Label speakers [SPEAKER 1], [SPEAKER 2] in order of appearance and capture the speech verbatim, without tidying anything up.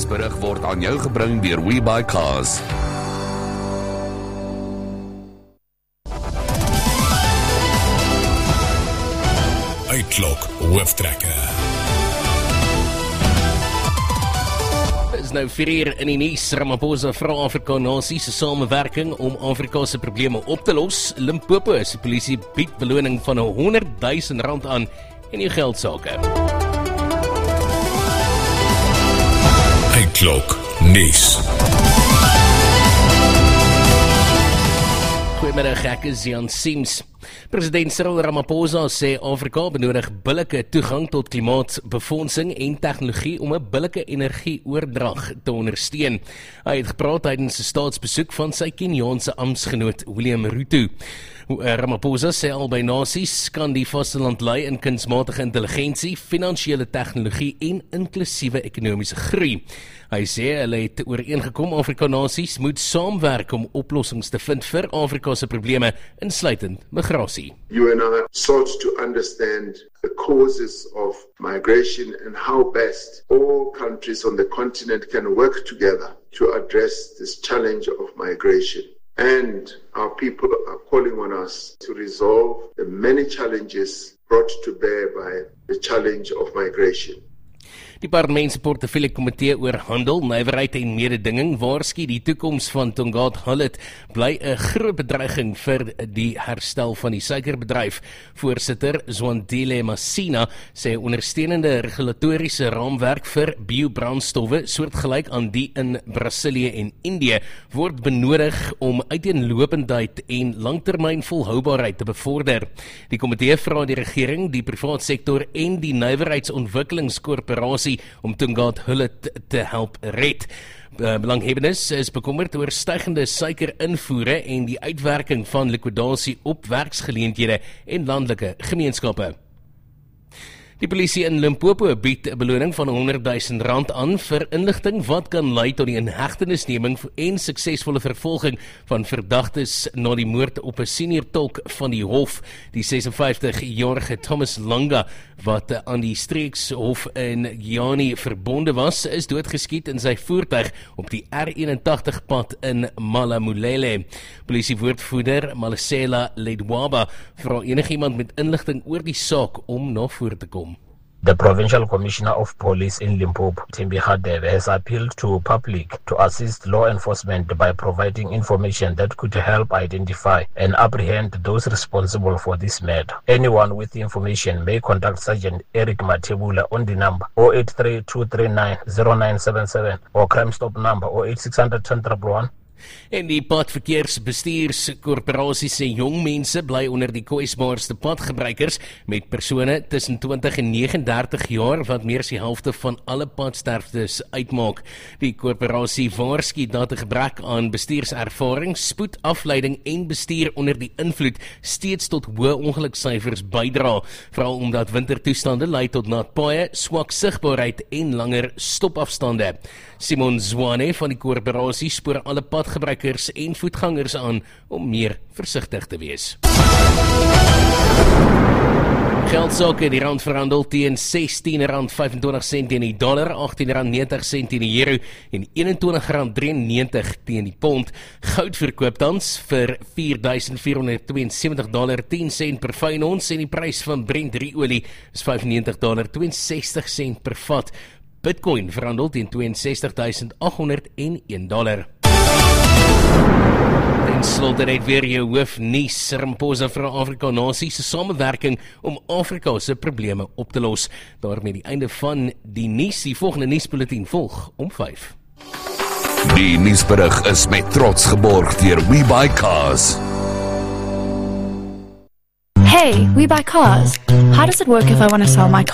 [SPEAKER 1] nuusberig word aan jou gebring deur WeBuyCars.
[SPEAKER 2] Uitklok hooftrekker.
[SPEAKER 3] Is nou vier uur in die nuus. Ramaphosa vra Afrika Nasie se samewerking om Afrika se probleme op te los. Limpopo se polisie bied beloning van honderd duisend rand aan in die geldsake.
[SPEAKER 2] Uitklok nuus.
[SPEAKER 3] Goeiemiddag, ek is Jan Siems. President Cyril Ramaphosa sê Afrika benodig billike toegang tot klimaatbefondsing en tegnologie om 'n billike energieoordrag te ondersteun. Hy het gepraat tydens 'n staatsbesoek van sy Keniaanse amptgenoot William Ruto. Ramaphosa sê albei nasies kan die vasteland lei in kunsmatige intelligensie, finansiële tegnologie en inklusiewe ekonomiese groei. Hy sê hulle het ooreengekom Afrika nasies moet saamwerk om oplossings te vind vir Afrika se probleme, insluitend migrasie.
[SPEAKER 4] You and I sought to understand the causes of migration and how best all countries on the continent can work together to address this challenge of migration. And our people are calling on us to resolve the many challenges brought to bear by the challenge of migration.
[SPEAKER 3] Die Parlement se Portefeulje Komitee oor Handel, Nywerheid en Mededinging waarsku die toekoms van Tongaat Hulett bly 'n groot bedreiging vir die herstel van die suikerbedryf. Voorsitter Zwandile Masina sê ondersteunende regulatoriese raamwerk vir biobrandstowwe soortgelyk aan die in Brasilië en Indië word benodig om uiteenlopendheid en langtermyn volhoubaarheid te bevorder. Die komitee vra die regering, die privaat sektor en die nywerheidsontwikkelingskorporasie om Tongaat Hulett te help red. Belanghebbendes is bekommerd oor stygende suikerinvoere en die uitwerking van likwidasie op werksgeleenthede en landelike gemeenskappe. Die polisie in Limpopo bied 'n beloning van honderd duisend rand aan vir inligting wat kan lei tot die inhegtenisneming en suksesvolle vervolging van verdagtes na die moord op 'n senior tolk van die hof. Die ses en vyftig-jarige Thomas Langa, wat aan die streekshof in Giani verbonde was, is doodgeskiet in sy voertuig op die R eenentagtig pad in Malamulele. Polisiewoordvoerder Malesela Ledwaba vra enigiemand met inligting oor die saak om na vore te kom.
[SPEAKER 5] The Provincial Commissioner of Police in Limpopo, Thembi Khadebe, has appealed to public to assist law enforcement by providing information that could help identify and apprehend those responsible for this matter. Anyone with information may contact Sergeant Eric Matebula on the number zero eight three two three nine zero nine seven seven or Crime Stop number zero eight six zero zero one one one.
[SPEAKER 3] En die padverkeersbestuurskorporasie sê jong mense bly onder die kwesbaarste padgebruikers met persone tussen twintig en negenendertig jaar wat meer as die helfte van alle padsterftes uitmaak. Die korporasie waarsku dat 'n gebrek aan bestuurservaring, spoed, afleiding en bestuur onder die invloed steeds tot hoë ongeluksyfers bydra, veral omdat wintertoestande lei tot nat paaie, swak sigbaarheid en langer stopafstande. Simon Zwane van die korporasie spoor alle padgebruikers en voetgangers aan om meer versigtig te wees. Geldsake, die rand verhandel teen sestien rand vyfentwintig sent teen die dollar, agttien rand negentig sent teen die euro en eenentwintig rand drieënnegentig teen die pond. Goud verkoop tans vir vier duisend vier honderd twee en sewentig dollar tien sent per fyn ons en die prys van Brent olie is vyfennegentig dollar twee en sestig sent per vat. Bitcoin verhandel teen twee en sestig duisend agt honderd en een dollar. En slotte net weer jou hoofnuus. Ramaphosa vra Afrika Nasie se samewerking om Afrika se probleme op te los. Daarmee die einde van die nuus. Die volgende nuusbulletin volg om vyf.
[SPEAKER 1] Die nuusberig is met trots geborg deur WeBuyCars.
[SPEAKER 6] Hey, we buy cars. How does it work if I want to sell my car?